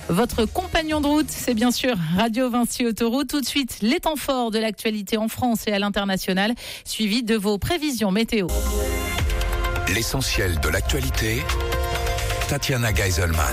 Votre compagnon de route, c'est bien sûr Radio Vinci Autoroute. Tout de suite, les temps forts de l'actualité en France et à l'international, suivi de vos prévisions météo. L'essentiel de l'actualité, Tatiana Geiselman.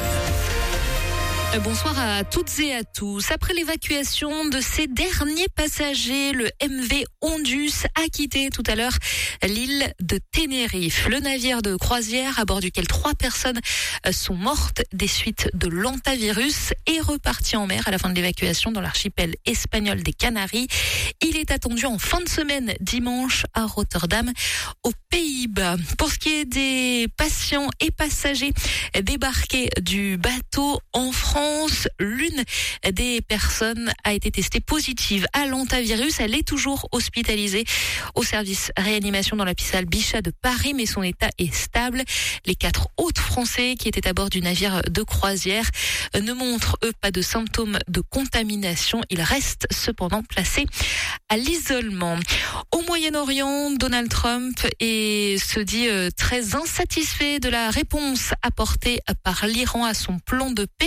Bonsoir à toutes et à tous. Après l'évacuation de ces derniers passagers, le MV Ondus a quitté tout à l'heure l'île de Tenerife. Le navire de croisière à bord duquel 3 personnes sont mortes des suites de l'hantavirus est reparti en mer à la fin de l'évacuation dans l'archipel espagnol des Canaries. Il est attendu en fin de semaine dimanche à Rotterdam, aux Pays-Bas. Pour ce qui est des patients et passagers débarqués du bateau en France, l'une des personnes a été testée positive à l'hantavirus. Elle est toujours hospitalisée au service réanimation dans l'hôpital Bichat de Paris, mais son état est stable. Les 4 autres Français qui étaient à bord du navire de croisière ne montrent, eux, pas de symptômes de contamination. Ils restent cependant placés à l'isolement. Au Moyen-Orient, Donald Trump se dit très insatisfait de la réponse apportée par l'Iran à son plan de paix.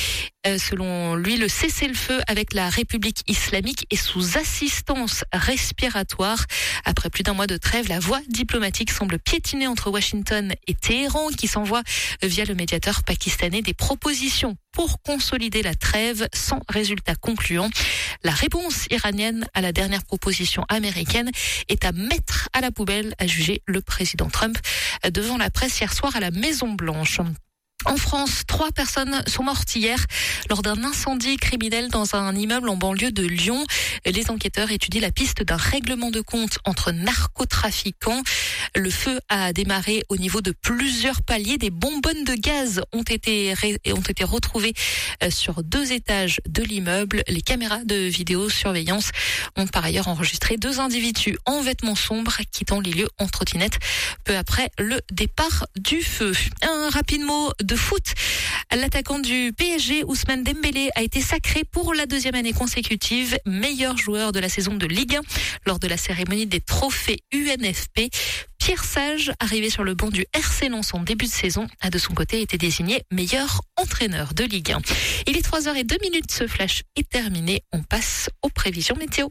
Selon lui, le cessez-le-feu avec la République islamique est sous assistance respiratoire. Après plus d'1 mois de trêve, la voie diplomatique semble piétiner entre Washington et Téhéran, qui s'envoie via le médiateur pakistanais des propositions pour consolider la trêve sans résultat concluant. La réponse iranienne à la dernière proposition américaine est à mettre à la poubelle, a jugé le président Trump devant la presse hier soir à la Maison-Blanche. En France, 3 personnes sont mortes hier lors d'un incendie criminel dans un immeuble en banlieue de Lyon. Les enquêteurs étudient la piste d'un règlement de compte entre narcotrafiquants. Le feu a démarré au niveau de plusieurs paliers. Des bonbonnes de gaz ont été retrouvées sur 2 étages de l'immeuble. Les caméras de vidéosurveillance ont par ailleurs enregistré 2 individus en vêtements sombres quittant les lieux en trottinette peu après le départ du feu. Un rapide mot de foot. L'attaquant du PSG, Ousmane Dembélé, a été sacré pour la 2e année consécutive meilleur joueur de la saison de Ligue 1 lors de la cérémonie des trophées UNFP. Pierre Sage, arrivé sur le banc du RC Lens en début de saison, a de son côté été désigné meilleur entraîneur de Ligue 1. Il est 3h02, ce flash est terminé. On passe aux prévisions météo.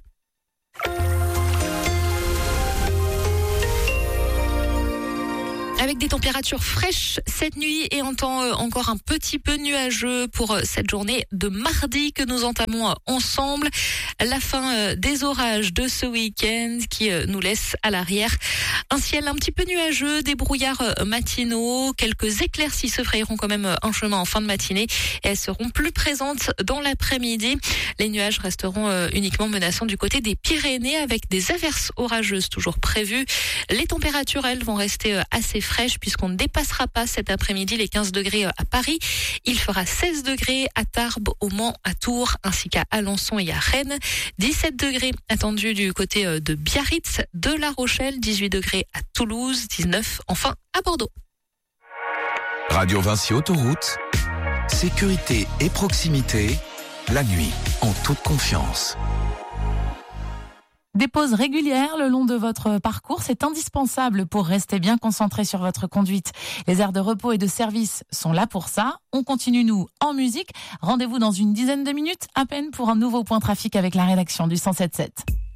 Avec des températures fraîches cette nuit et un temps encore un petit peu nuageux pour cette journée de mardi que nous entamons ensemble. La fin des orages de ce week-end qui nous laisse à l'arrière un ciel un petit peu nuageux, des brouillards matinaux, quelques éclaircies se frayeront quand même un chemin en fin de matinée et elles seront plus présentes dans l'après-midi. Les nuages resteront uniquement menaçants du côté des Pyrénées avec des averses orageuses toujours prévues. Les températures, elles, vont rester assez fraîche puisqu'on ne dépassera pas cet après-midi les 15 degrés à Paris. Il fera 16 degrés à Tarbes, au Mans, à Tours, ainsi qu'à Alençon et à Rennes. 17 degrés attendus du côté de Biarritz, de La Rochelle, 18 degrés à Toulouse, 19 enfin à Bordeaux. Radio Vinci Autoroute, sécurité et proximité, la nuit, en toute confiance. Des pauses régulières le long de votre parcours, c'est indispensable pour rester bien concentré sur votre conduite. Les aires de repos et de service sont là pour ça. On continue, nous, en musique. Rendez-vous dans une dizaine de minutes à peine pour un nouveau point trafic avec la rédaction du 107.7.